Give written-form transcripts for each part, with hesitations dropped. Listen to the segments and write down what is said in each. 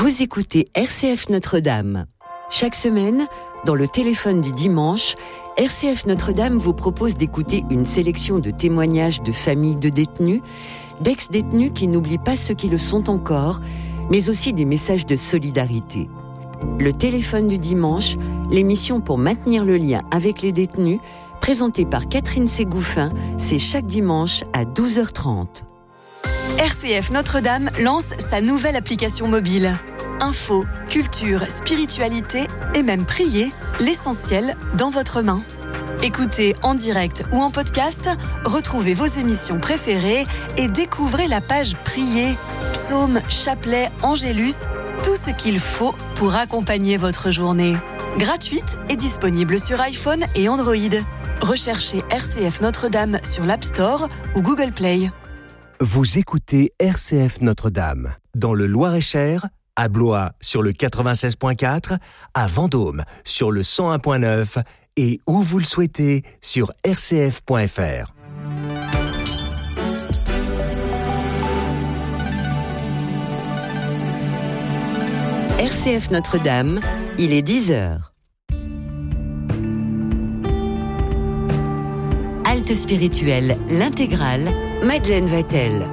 Vous écoutez RCF Notre-Dame. Chaque semaine, dans le téléphone du dimanche, RCF Notre-Dame vous propose d'écouter une sélection de témoignages de familles de détenus, d'ex-détenus qui n'oublient pas ceux qui le sont encore, mais aussi des messages de solidarité. Le téléphone du dimanche, l'émission pour maintenir le lien avec les détenus, présentée par Catherine Ségouffin, c'est chaque dimanche à 12h30. RCF Notre-Dame lance sa nouvelle application mobile. Info, culture, spiritualité et même prier, l'essentiel dans votre main. Écoutez en direct ou en podcast, retrouvez vos émissions préférées et découvrez la page Prier, psaumes, chapelets, angélus, tout ce qu'il faut pour accompagner votre journée. Gratuite et disponible sur iPhone et Android. Recherchez RCF Notre-Dame sur l'App Store ou Google Play. Vous écoutez RCF Notre-Dame, dans le Loir-et-Cher, à Blois sur le 96.4, à Vendôme sur le 101.9 et où vous le souhaitez sur rcf.fr. RCF Notre-Dame, il est 10h. Halte spirituelle, l'intégrale, Madeleine Vatel.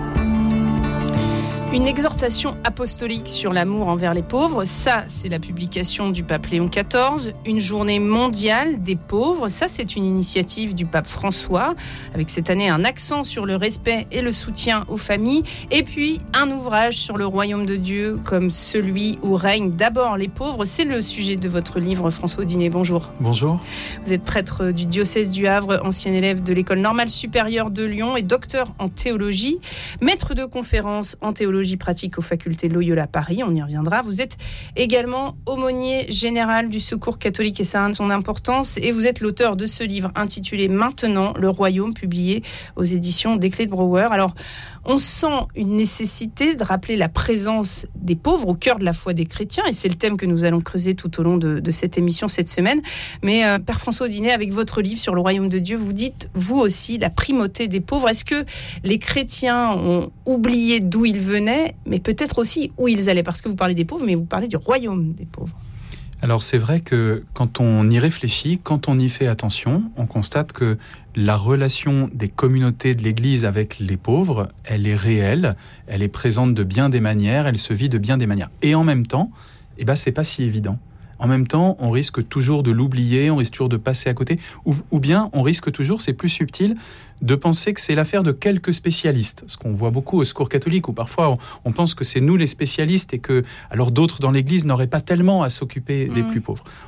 Une exhortation apostolique sur l'amour envers les pauvres, ça c'est la publication du pape Léon XIV. Une journée mondiale des pauvres, ça c'est une initiative du pape François, avec cette année un accent sur le respect et le soutien aux familles. Et puis un ouvrage sur le royaume de Dieu comme celui où règnent d'abord les pauvres. C'est le sujet de votre livre, François Audinet. Bonjour. Bonjour. Vous êtes prêtre du diocèse du Havre, ancien élève de l'école normale supérieure de Lyon et docteur en théologie, maître de conférences en théologie pratique aux facultés Loyola Paris, on y reviendra. Vous êtes également aumônier général du Secours catholique et ça a son importance et vous êtes l'auteur de ce livre intitulé Maintenant le royaume, publié aux éditions des Clés de Brouwer. Alors, on sent une nécessité de rappeler la présence des pauvres au cœur de la foi des chrétiens et c'est le thème que nous allons creuser tout au long de cette émission cette semaine. Mais Père François Audinet, avec votre livre sur le royaume de Dieu, vous dites vous aussi la primauté des pauvres. Est-ce que les chrétiens ont oublié d'où ils venaient, mais peut-être aussi où ils allaient? Parce que vous parlez des pauvres, mais vous parlez du royaume des pauvres. Alors c'est vrai que quand on y réfléchit, quand on y fait attention, on constate que la relation des communautés de l'Église avec les pauvres, elle est réelle, elle est présente de bien des manières, elle se vit de bien des manières. Et en même temps, c'est pas si évident. En même temps, on risque toujours de l'oublier, on risque toujours de passer à côté, ou bien on risque toujours, c'est plus subtil, de penser que c'est l'affaire de quelques spécialistes. Ce qu'on voit beaucoup au Secours catholique, où parfois on pense que c'est nous les spécialistes et que alors d'autres dans l'Église n'auraient pas tellement à s'occuper des plus pauvres.